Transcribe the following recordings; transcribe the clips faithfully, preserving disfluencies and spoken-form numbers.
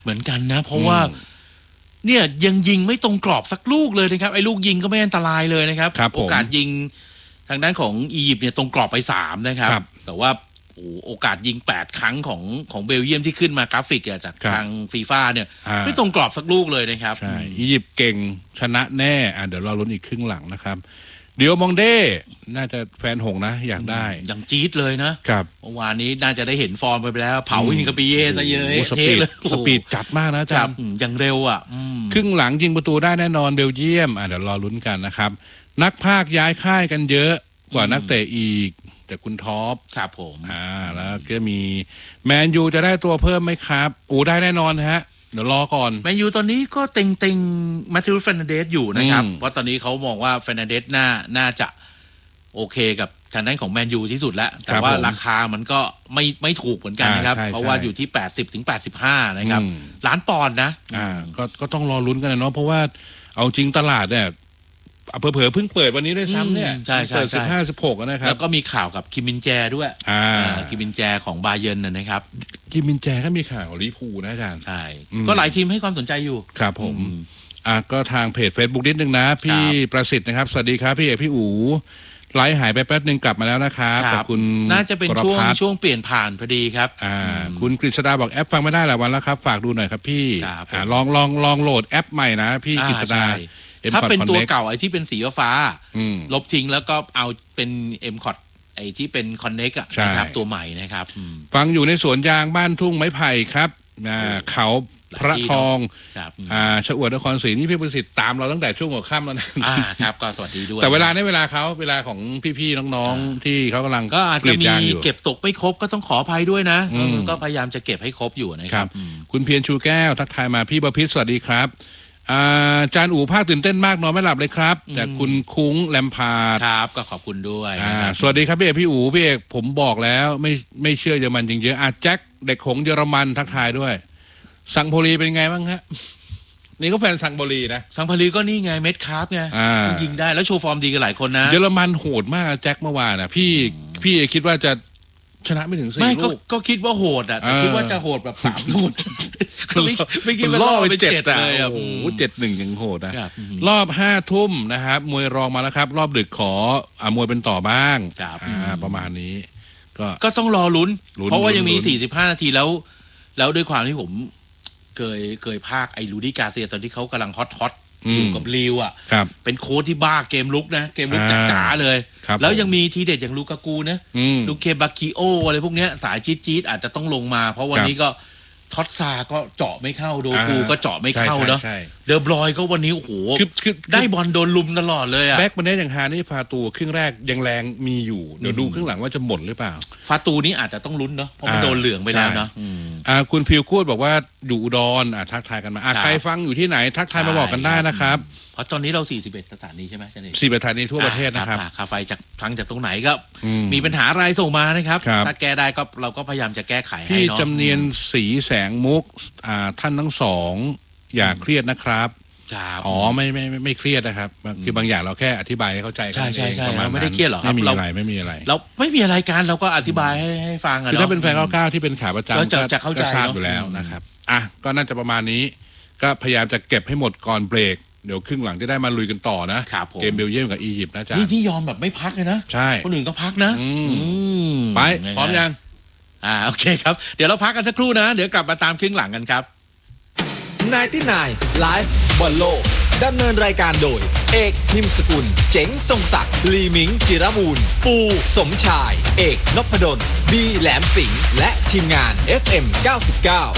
เหมือนกันนะเพราะว่าเนี่ยยังยิงไม่ตรงกรอบสักลูกเลยนะครับไอ้ลูกยิงก็ไม่อันตรายเลยนะครับโอกาสยิงทางด้านของอียิปต์เนี่ยตรงกรอบไปสามนะครับแต่ว่าโอกาสยิงแปดครั้งของของเบลเยียมที่ขึ้นมากราฟิกจากทางฟีฟ่าเนี่ยไม่ตรงกรอบสักลูกเลยนะครับใช่อียิปต์เก่งชนะแน่อ่ะเดี๋ยวเราลุ้นอีกครึ่งหลังนะครับเดี๋ยวมองเด้น่าจะแฟนหงนะอยากได้อย่างจี๊ดเลยนะครับเมื่อวานนี้น่าจะได้เห็นฟอร์มไปแล้วเผาอินกาปิเย่ซะเยอะสปีดสปีดจัดมากนะจ๊ะอย่างเร็วอ่ะครึ่งหลังยิงประตูได้แน่นอนเบลเยียมอ่ะเดี๋ยวรอลุ้นกันนะครับนักพากย์ย้ายค่ายกันเยอะกว่านักเตะอีกแต่คุณท็อปครับผมอ่าแล้วก็มีแมนยูจะได้ตัวเพิ่มไหมครับโอ้ได้แน่นอนฮะเดี๋ยวรอก่อนแมนยูตอนนี้ก็เต็งเต็งมาติวเฟรนันเดสอยู่นะครับเพราะตอนนี้เขามองว่าเฟรนันเดสน่าน่าจะโอเคกับทางด้านของแมนยูที่สุดแล้วแต่ว่าราคามันก็ไม่ไม่ถูกเหมือนกันนะครับเพราะว่าอยู่ที่แปดสิบถึงแปดสิบห้านะครับล้านปอนด์นะอ่าก็ก็ต้องรอลุ้นกันนะเนาะเพราะว่าเอาจริงตลาดเนี่ยเผลอๆเพิ่งเปิดวันนี้ด้วยซ้ำเนี่ยใช่ใช่เปิดสิบห้าสิบหกนะครับแล้วก็มีข่าวกับคิมมินแจด้วยอ่าคิมมินแจของบาเยิร์นนะครับคิมมินแจก็มีข่าวลิพูนะอาจารย์ใช่ก็หลายทีมให้ความสนใจอยู่ครับผมอ่าก็ทางเพจ Facebook นิดนึงนะพี่ประสิทธิ์นะครับสวัสดีครับพี่เอกพี่อู๋ไลฟ์หายไปแป๊บนึงกลับมาแล้วนะครับขอบคุณน่าจะเป็นช่วงช่วงเปลี่ยนผ่านพอดีครับอ่าคุณกฤษดาบอกแอปฟังไม่ได้หลายวันแล้วครับฝากดูหน่อยครับพี่อ่าลองลองลองโหลดแอปใหม่นะพี่กฤษดาถ้าเป็นตัวเก่าไอ้ที่เป็นสีฟ้าลบทิ้งแล้วก็เอาเป็น เอ็ม คอร์ด ไอ้ที่เป็น Connect อ่ะนะครับตัวใหม่นะครับฟังอยู่ในสวนยางบ้านทุ่งไม้ไผ่ครับเขาพระทองอ่าชะอวดนครศรีนี่พี่ประสิทธิ์ตามเราตั้งแต่ช่วงหัวค่ำแล้วนะอ่าครับก็สวัสดีด้วยแต่เวลาในเวลาเขาเวลาของพี่ๆน้องๆที่เขากำลังก็อาจจะมีเก็บตกไม่ครบก็ต้องขออภัยด้วยนะก็พยายามจะเก็บให้ครบอยู่นะครับคุณเพียรชูแก้วทักทายมาพี่ประพิษสวัสดีครับอาจารย์อู๋ภาคตื่นเต้นมากนอนไม่หลับเลยครับแต่คุณคุ้งแลมพาร์ดครับก็ขอบคุณด้วยสวัสดีครับพี่เอกพี่อู๋พี่เอกผมบอกแล้วไม่ไม่เชื่อเยอรมันจริงเยอะอาแจ็คเด็กของเยอรมันทักทายด้วยสังโพลีเป็นไงบ้างฮะนี่ก็แฟนสังโพลีนะสังโพลีก็นี่ไงเม็ดคาร์ฟไงยิงได้แล้วโชว์ฟอร์มดีกันหลายคนนะเยอรมันโหดมากแจ็คเมื่อวานนะพี่พี่คิดว่าจะชนะไม่ถึงสี่ลูกก็คิดว่าโหดอ่ะแต่คิดว่าจะโหดแบบสามลูกไม่ไม่คิดว่าล่อไปเจ็ดเลยอ่ะโอ้โหเจ็ดหนึ่งยังโหดนะรอบห้าทุ่มนะครับมวยรองมาแล้วครับรอบดึกขออ่ามวยเป็นต่อบ้างอ่าประมาณนี้ก็ก็ต้องรอลุ้นเพราะว่ายังมีสี่สิบห้านาทีแล้วแล้วด้วยความที่ผมเคยเคยภาคไอ้ลูดี้กาเซียตอนที่เขากำลังฮอตฮอตอยู่กับลิวอ่ะเป็นโค้ชที่บ้าเกมลุกนะเกมลุกจ๋าเลยแล้วยังมีทีเด็ดอย่างลูกากูนะลูเคบาคิโออะไรพวกเนี้ยสายจี๊ดจี๊ดอาจจะต้องลงมาเพราะวันนี้ก็ท็อตซาก็เจาะไม่เข้าโดกูก็เจาะไม่เข้าเนาะเดอบรอยก็วันนี้โอ้โหได้บอลโดนลุมตลอดเลยอ่ะแบ็กมันได้อย่างฮานี่ฟาตูครึ่งแรกยังแรงมีอยู่เดี๋ยวดูครึ่งหลังว่าจะหมดหรือเปล่าฟาตูนี้อาจจะต้องลุ้นเนาะเพราะมันโดนเหลืองไปแล้วเนาะอ่าคุณฟิลกูดบอกว่าอยู่อุดรอ่ะทักทายกันมาอ่ะใครฟังอยู่ที่ไหนทักทายมาบอกกันได้นะครับเพราะตอนนี้เราสี่สิบเอ็ดสถานีใช่ไหมใช่ไหมสี่สิบเอ็ดสถานีทั่วประเทศนะครับค่าไฟจากทั้งจากตรงไหนก็มีปัญหาอะไรส่งมานะครับถ้าแก้ได้ก็เราก็พยายามจะแก้ไขให้เนาะพี่จำเนียนสีแสงมุกอ่าท่านทั้งสองอย่าเครียดนะครับอ๋อไม่ไม่ไม่เครียดนะครับคือบางอย่างเราแค่อธิบายให้เข้าใจกันใช่ใช่ใช่เราไม่ได้เครียดหรอกไม่มีอะไรไม่มีอะไรเราไม่มีอะไรกันเราก็อธิบายให้ให้ฟังคือถ้าเป็นแฟนเก้าเก้าที่เป็นขาประจำก็จะเข้าใจทราบอยู่แล้วนะครับอ่ะก็น่าจะประมาณนี้ก็พยายามจะเก็บให้หมดก่อนเบรกเดี๋ยวครึ่งหลังจะได้มาลุยกันต่อนะเกมเบลเยียมกับอียิปต์นะจ๊ะนี่ที่ยอมแบบไม่พักเลยนะใช่คนอื่นก็พักนะไปพร้อมยังอ่าโอเคครับเดี๋ยวเราพักกันสักครู่นะเดี๋ยวกลับมาตามครึ่งหลังกันครับไนน์ตี้ไนน์ไลฟ์บอลโลกดำเนินรายการโดยเอกพิมพ์สกุลเจ๋งทรงศักดิ์ลีมิงจิรบูรณ์ปูสมชายเอกนพดลบีแหลมสิงห์และทีมงาน เอฟ เอ็ม เก้าสิบเก้า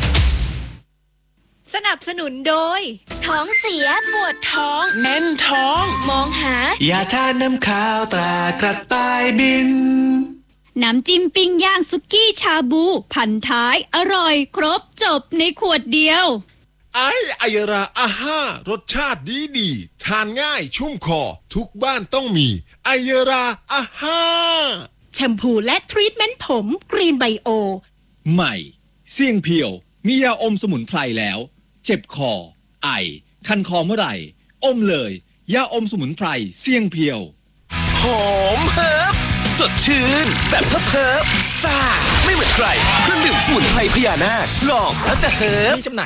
สนับสนุนโดยท้องเสียปวดท้องแน่นท้องมองหายาทาน้ำขาวตรากระต่ายบินน้ำจิ้มปิ้งย่างซุกี้ชาบูพันท้ายอร่อยครบจบในขวดเดียวไอไอราอาห้ารสชาติดีดีทานง่ายชุ่มคอทุกบ้านต้องมีไอราอาห้าแชมพูและทรีทเมนต์ผมกรีนไบโอใหม่เสี่ยงเพียวมียาอมสมุนไพรแล้วเจ็บคอไอคันคอเมื่อไหร่อมเลยยาอมสมุนไพรเสี่ยงเพียวหอมเฮิบสดชื่นแบบเพิบๆซ่าไม่เหมือนใครเครื่องดื่มสมุนไพรพญานาคลองแล้วจะเฮิบมีจำหน่าย